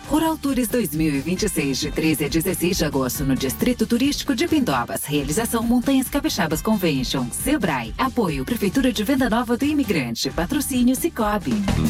Rural Tours 2026, de 13 a 16 de agosto, no Distrito Turístico de Pindobas. Realização Montanhas Capixabas Convention. Sebrae. Apoio Prefeitura de Venda Nova do Imigrante. Patrocínio Cicobi.